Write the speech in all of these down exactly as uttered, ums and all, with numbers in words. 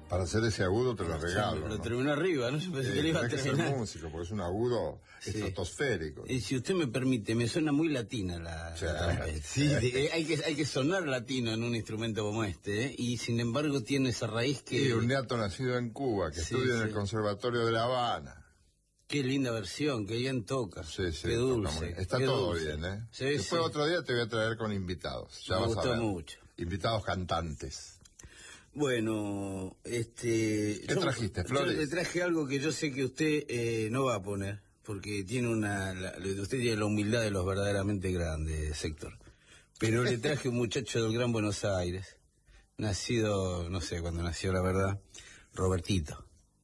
Para hacer ese agudo te lo regalo. Lo ¿no? terminó arriba, ¿no? Yo pensé Eh, que le iba a hay que terminar. ser músico, porque es un agudo Sí. estratosférico. Y si usted me permite, me suena muy latina la... Sí. la- sí, de- hay, que, hay que sonar latino en un instrumento como este, ¿eh? Y sin embargo tiene esa raíz que... Y un neato nacido en Cuba, que Sí, estudia en sí. el Conservatorio de La Habana. Qué linda versión, qué bien toca. Sí, sí, qué toca muy dulce. bien. Está qué todo dulce. bien, ¿eh? Sí, Después sí. otro día te voy a traer con invitados. Ya Me vas gustó a ver. mucho. Invitados cantantes. Bueno, este... ¿Qué yo- trajiste, yo Flores? le traje algo que yo sé que usted eh, no va a poner, porque tiene una... la- usted tiene la humildad de los verdaderamente grandes, Héctor. Pero le traje un muchacho del Gran Buenos Aires, nacido, no sé cuándo nació, la verdad, Robertito.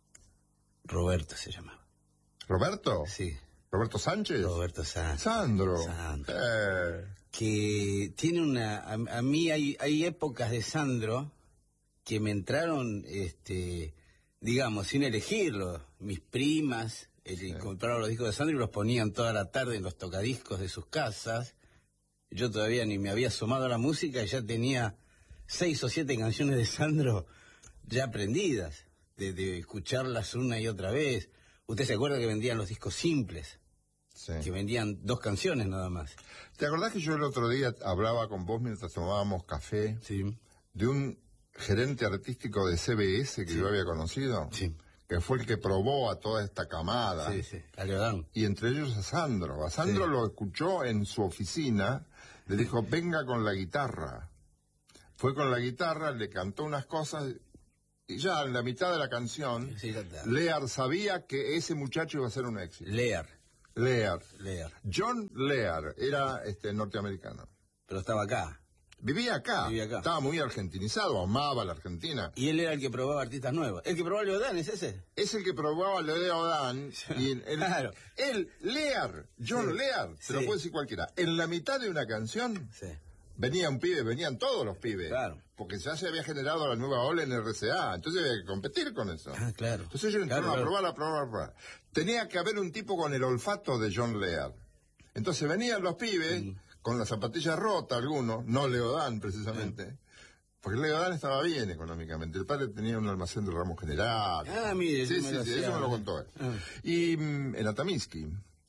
Roberto se llamaba. ¿Roberto? Sí, ¿Roberto Sánchez? Roberto Sánchez. Sandro. Sandro. Eh, Que tiene una... A, a mí hay, hay épocas de Sandro que me entraron, este, digamos, sin elegirlo. Mis primas eh, compraron los discos de Sandro y los ponían toda la tarde en los tocadiscos de sus casas. Yo todavía ni me había asomado a la música y ya tenía seis o siete canciones de Sandro ya aprendidas, de, de escucharlas una y otra vez. ¿Usted se acuerda que vendían los discos simples? sí. Que vendían dos canciones nada más. ¿Te acordás que yo el otro día hablaba con vos mientras tomábamos café Sí. de un gerente artístico de C B S que Sí. yo había conocido? Sí. Que fue el que probó a toda esta camada. Sí, sí, a Leodán. Y entre ellos a Sandro. A Sandro Sí. lo escuchó en su oficina, le dijo, venga con la guitarra. Fue con la guitarra, le cantó unas cosas, y ya en la mitad de la canción, Sí, ya está. Lear sabía que ese muchacho iba a ser un éxito. Lear, Lear. Lear. John Lear era este norteamericano. Pero estaba acá. Vivía acá, Vivía acá. estaba muy argentinizado, amaba la Argentina. Y él era el que probaba artistas nuevos. El que probaba a Leodán, ¿es ese? Es el que probaba Leo Dan y el, Claro. él, Lear, John Sí. Lear, se lo Sí. puede decir cualquiera. En la mitad de una canción Sí. venía un pibe, venían todos los pibes. Claro. Porque ya se había generado la nueva ola en R C A, entonces había que competir con eso. Ah, claro. Entonces ellos entraron Claro, a claro. probar, a probar, a probar. Tenía que haber un tipo con el olfato de John Lear. Entonces venían los pibes Mm. con las zapatillas rotas, algunos, no Leodán precisamente. Porque Leodán estaba bien económicamente. El padre tenía un almacén de ramos general. Ah, mire, Sí, yo me sí, lo sí, hacía. eso me lo contó él. Ah. Y mm, en Atamisky.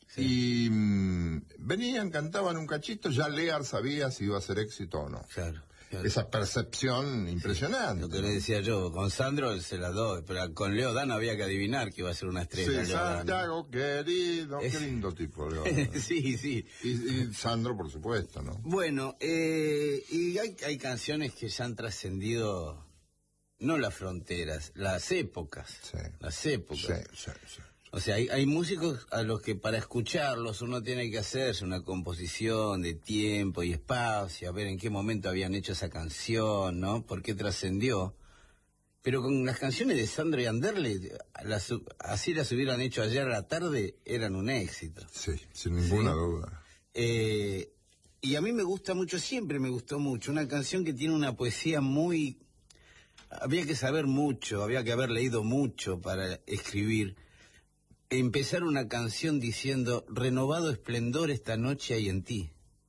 Y mm, venían, cantaban un cachito, ya Lear sabía si iba a ser éxito o no. Claro. claro. Esa percepción impresionante. Lo que le decía yo, con Sandro se las doy, pero con Leodán había que adivinar que iba a ser una estrella. Sí, Leodán. Santiago, querido, Es- qué lindo tipo, Leodán. sí, sí. Y, y Sandro, por supuesto, ¿no? Bueno, eh, y hay, hay canciones que ya han trascendido, no las fronteras, las épocas. Sí. Las épocas. Sí, sí, sí. O sea, hay, hay músicos a los que para escucharlos uno tiene que hacerse una composición de tiempo y espacio, a ver en qué momento habían hecho esa canción, ¿no? ¿Por qué trascendió? Pero con las canciones de Sandro y Anderle, las, así las hubieran hecho ayer a la tarde, eran un éxito. Sí, sin ninguna Sí. duda. Eh, y a mí me gusta mucho, siempre me gustó mucho, una canción que tiene una poesía muy... Había que saber mucho, había que haber leído mucho para escribir. Empezar una canción diciendo, renovado esplendor esta noche hay en ti.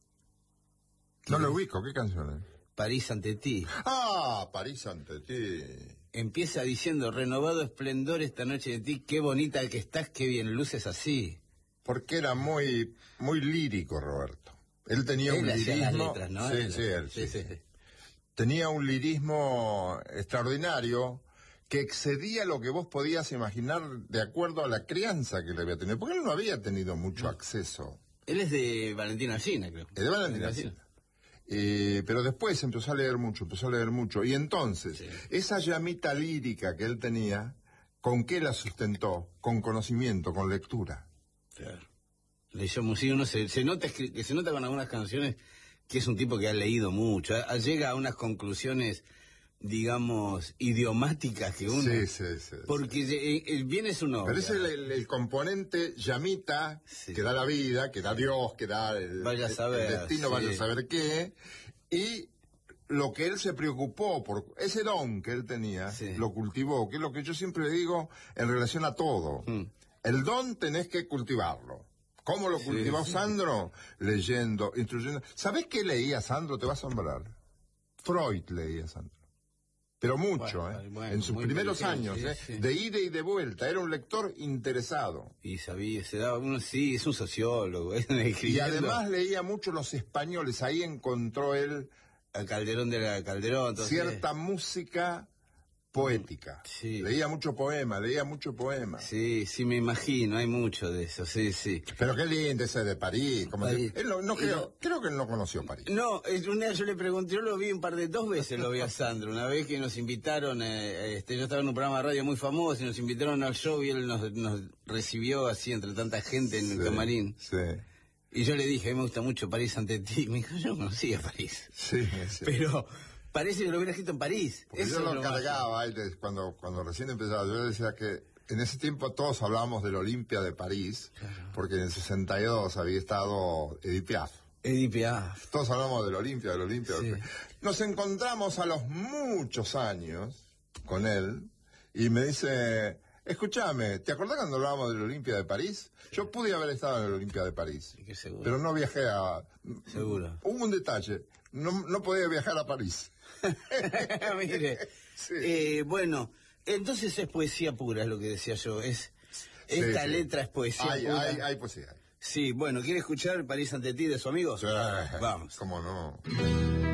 No lo ubico, ¿qué canción es? París ante ti. Ah, París ante ti. Empieza diciendo, renovado esplendor esta noche hay en ti, qué bonita que estás, qué bien luces así. Porque era muy, muy lírico, Roberto. Él tenía Él un hacía las lirismo. letras, ¿no? Sí, Él- sí, él, sí, sí, sí. sí. Tenía un lirismo extraordinario que excedía lo que vos podías imaginar de acuerdo a la crianza que le había tenido. Porque él no había tenido mucho acceso. Él es de Valentina Alsina, creo. Es de Valentina Alsina. Eh, pero después empezó a leer mucho, empezó a leer mucho. Y entonces, Sí. esa llamita lírica que él tenía, ¿con qué la sustentó? Con conocimiento, con lectura. Claro. Leyó música, uno se, se nota escri- que se nota con algunas canciones que es un tipo que ha leído mucho, a- llega a unas conclusiones, digamos, idiomáticas que uno... Sí, sí, sí. Porque sí. eh, eh, viene su nombre. Pero es el, el- el componente llamita Sí. que da la vida, que da Dios, que da el, Vaya a el- saber, el destino, sí. vaya a saber qué. Y lo que él se preocupó por ese don que él tenía, Sí. lo cultivó, que es lo que yo siempre digo en relación a todo. Mm. El don tenés que cultivarlo. ¿Cómo lo Sí, cultivó sí. Sandro? Leyendo, instruyendo. ¿Sabés qué leía Sandro? Te va a asombrar. Freud leía Sandro. Pero mucho, Bueno, ¿eh? bueno, en sus muy primeros inteligente, años, sí, ¿eh? sí. De ida y de vuelta. Era un lector interesado. Y sabía, se daba uno, sí, es un sociólogo. ¿eh? Y Escribiendo. además leía mucho los españoles. Ahí encontró él Al Calderón de la Calderón. Entonces, cierta música poética. Sí. Leía mucho poema, leía mucho poema. Sí, sí, me imagino, hay mucho de eso, sí, sí. Pero qué lindo ese de París. Como París. que- él no, no Y creo, no- creo que él no conoció París. No, es un día yo le pregunté, yo lo vi un par de, dos veces lo vi a Sandro, una vez que nos invitaron, eh, este, yo estaba en un programa de radio muy famoso y nos invitaron al show y él nos, nos recibió así entre tanta gente en el Sí, camarín. Sí, Y yo le dije, a mí me gusta mucho París ante ti. Me dijo, yo no conocía París. sí. sí. Pero parece que lo hubiera escrito en París. Porque Eso yo es lo lo más- cargaba ahí de- cuando, cuando recién empezaba. Yo decía que en ese tiempo todos hablábamos del Olimpia de París, porque en el sesenta y dos había estado Edith Piaf. Edith Piaf. Todos hablamos del Olimpia, del Olimpia. Sí. Nos encontramos a los muchos años con él y me dice, escúchame, ¿te acordás cuando hablábamos del Olimpia de París? Yo pude haber estado en el Olimpia de París, Sí, que seguro. pero no viajé a... Seguro. Hubo un detalle, no, no podía viajar a París. Mire, Sí. eh, bueno, entonces es poesía pura, es lo que decía yo. Es esta Sí, sí. letra es poesía Hay, pura. hay, hay poesía. Sí, bueno, ¿quiere escuchar París ante ti de su amigo? Sí. Vamos. ¿Cómo no?